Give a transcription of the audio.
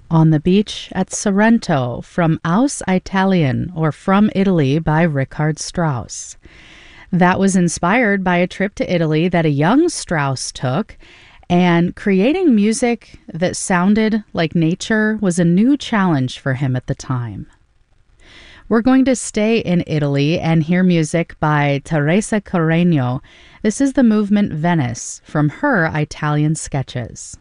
On the Beach at Sorrento from Aus Italien, or From Italy by Richard Strauss. That was inspired by a trip to Italy that a young Strauss took, and creating music that sounded like nature was a new challenge for him at the time. We're going to stay in Italy and hear music by Teresa Carreño. This is the movement Venice from her Italian sketches.